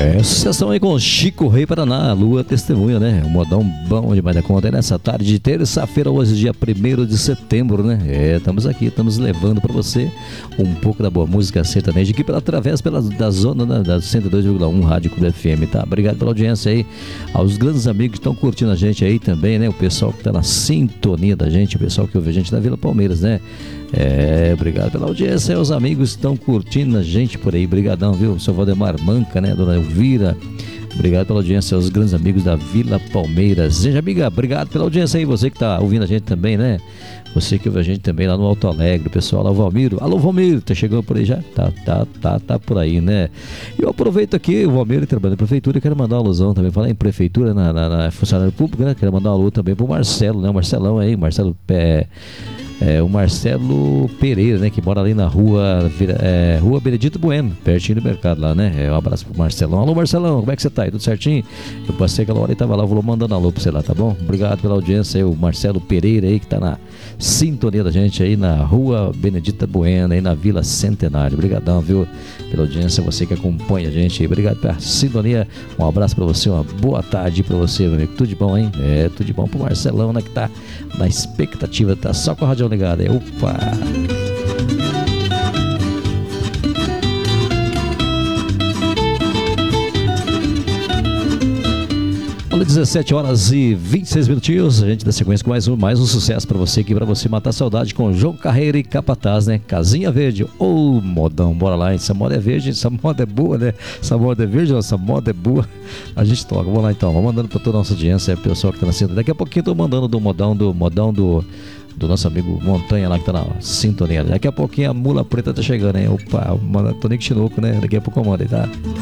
Sucessão aí com Chico Rei Paraná, Lua Testemunha, né? Um modão bom demais da conta, nessa tarde de terça-feira, hoje dia 1º de setembro, né? Estamos aqui, estamos levando pra você um pouco da boa música sertaneja aqui através da zona, né, da 102,1 Rádio Clube FM, tá? Obrigado pela audiência aí, aos grandes amigos que estão curtindo a gente aí também, né? O pessoal que tá na sintonia da gente, o pessoal que ouve a gente da Vila Palmeiras, né? Obrigado pela audiência, os amigos que estão curtindo a gente por aí, brigadão, viu? Seu Valdemar Manca, né? Dona Elvira, obrigado pela audiência, os grandes amigos da Vila Palmeiras. Seja amiga, obrigado pela audiência aí, você que tá ouvindo a gente também, né? Você que ouve a gente também lá no Alto Alegre, o pessoal lá, o Valmiro. Alô, Valmiro, tá chegando por aí já? Tá por aí, né? E eu aproveito aqui, o Valmiro trabalhando na prefeitura, quero mandar uma alusão também, falar em prefeitura, na funcionário público, né? Quero mandar uma alô também pro Marcelo, né? O Marcelão aí, o Marcelo Pereira, né, que mora ali na rua Benedito Bueno, pertinho do mercado lá, né? Um abraço pro Marcelão. Alô, Marcelão, como é que você tá aí? Tudo certinho? Eu passei aquela hora e tava lá, vou mandando alô pra você lá, tá bom? Obrigado pela audiência aí, o Marcelo Pereira aí, que tá na sintonia da gente aí na rua Benedito Bueno, aí na Vila Centenário. Obrigadão, viu? Pela audiência, você que acompanha a gente aí. Obrigado pela sintonia. Um abraço pra você, uma boa tarde pra você, meu amigo. Tudo de bom, hein? Tudo de bom pro Marcelão, né, que tá na expectativa, tá só com a rádio ligada. Opa! Olha, 17 horas e 26 minutinhos. A gente dá sequência com mais um sucesso pra você aqui, pra você matar a saudade com João Carreira e Capataz, né? Casinha Verde. Ô, modão, bora lá. Essa moda é verde, essa moda é boa, né? Essa moda é verde, essa moda é boa. A gente toca. Vamos lá então. Vamos mandando pra toda a nossa audiência, o pessoal que tá na cinta. Daqui a pouquinho tô mandando do modão do nosso amigo Montanha lá que tá na sintonia. Daqui a pouquinho a mula preta tá chegando, hein? Opa, manda Tonico Chinoco, né? Daqui a pouco eu mando aí, tá?